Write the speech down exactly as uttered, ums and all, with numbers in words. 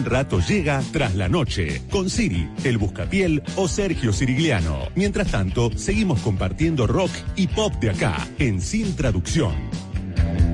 buen rato llega Tras la Noche, con Siri, El Buscapiel o Sergio Sirigliano. Mientras tanto, seguimos compartiendo rock y pop de acá, en Sin Traducción.